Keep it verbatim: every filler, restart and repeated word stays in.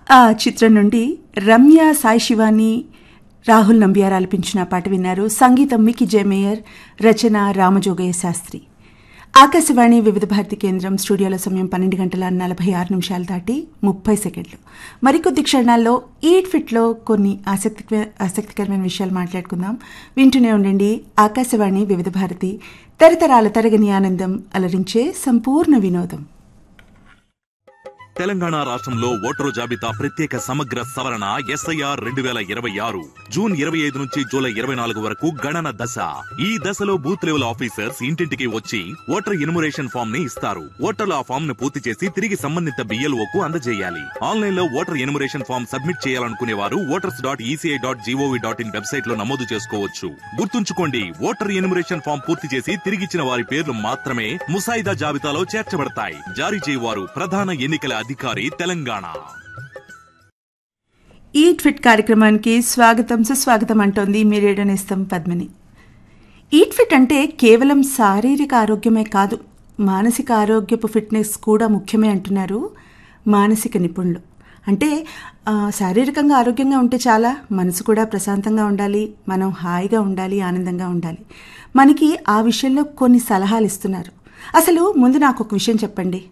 ఆ చిత్రం నుండి రమ్య సాయి శివాని రాహుల్ నంబియార్ ఆలపించిన పాట విన్నారు. సంగీతం మికి జయమేయర్, రచన రామజోగయ్య శాస్త్రి. ఆకాశవాణి వివిధ భారతి కేంద్రం స్టూడియోలో సమయం పన్నెండు గంటల నలభై ఆరు నిమిషాలు దాటి ముప్పై సెకండ్లు. మరికొద్ది క్షణాల్లో ఈట్ ఫిట్లో కొన్ని ఆసక్తి ఆసక్తికరమైన విషయాలు మాట్లాడుకుందాం. వింటూనే ఉండండి ఆకాశవాణి వివిధ భారతి, తరతరాల తరగని ఆనందం, అలరించే సంపూర్ణ వినోదం. తెలంగాణ రాష్ట్రంలో ఓటరు జాబితా ప్రత్యేక సమగ్ర సవరణ ఎస్ఐఆర్ రెండు వేల ఇరవై ఆరు జూన్ ఇరవై ఐదు నుంచి జూలై ఇరవై నాలుగు వరకు గణన దశ. ఈ దశలో బూత్ లెవెల్ ఆఫీసర్స్ ఇంటింటికి వచ్చి ఓటర్ ఎన్యుమరేషన్ ఫామ్ ని ఇస్తారు. ఓటర్లు ఆ ఫామ్ ను పూర్తి చేసి తిరిగి సంబంధిత బిఎల్ఓకు అందజేయాలి. ఆన్లైన్ లో ఓటర్ ఎన్యుమరేషన్ ఫామ్ సబ్మిట్ చేయాలనుకునే వారు voters dot ECI dot GOV dot in website లో నమోదు చేసుకోవచ్చు. గుర్తుంచుకోండి, ఓటర్ ఎన్యుమరేషన్ ఫామ్ పూర్తి చేసి తిరిగిచ్చిన వారి పేర్లు మాత్రమే ముసాయిదా జాబితాలో చేర్చబడతాయి. జారీ చేయవారు ప్రధాన ఎన్నికల అధికారి, తెలంగాణ. ఈట్ ఫిట్ కార్యక్రమానికి స్వాగతం సుస్వాగతం అంటోంది మీ రేడియో నేస్తం పద్మిని. ఈట్ ఫిట్ అంటే కేవలం శారీరక ఆరోగ్యమే కాదు, మానసిక ఆరోగ్యపు ఫిట్నెస్ కూడా ముఖ్యమే అంటున్నారు మానసిక నిపుణులు. అంటే శారీరకంగా ఆరోగ్యంగా ఉంటే చాలా, మనసు కూడా ప్రశాంతంగా ఉండాలి, మనం హాయిగా ఉండాలి, ఆనందంగా ఉండాలి. మనకి ఆ విషయంలో కొన్ని సలహాలు ఇస్తున్నారు. అసలు ముందు నాకు ఒక విషయం చెప్పండి,